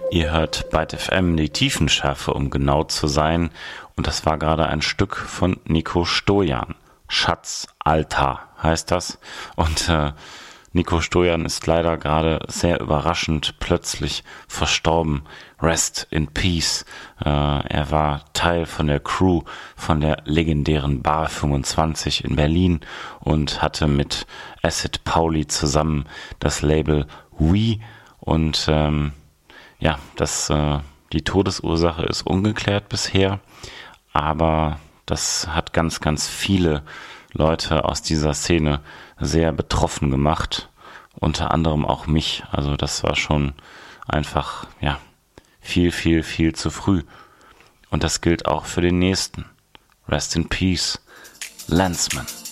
Ihr hört Byte FM, die Tiefenschärfe, um genau zu sein. Und das war gerade ein Stück von Nico Stojan. Schatz, Altar heißt das. Und Nico Stojan ist leider gerade sehr überraschend plötzlich verstorben. Rest in Peace. Er war Teil von der Crew von der legendären Bar 25 in Berlin und hatte mit Acid Pauli zusammen das Label We. Und die Todesursache ist ungeklärt bisher, aber das hat ganz, ganz viele Leute aus dieser Szene sehr betroffen gemacht, unter anderem auch mich. Also das war schon einfach, viel, viel, viel zu früh. Und das gilt auch für den nächsten. Rest in Peace, Lensman.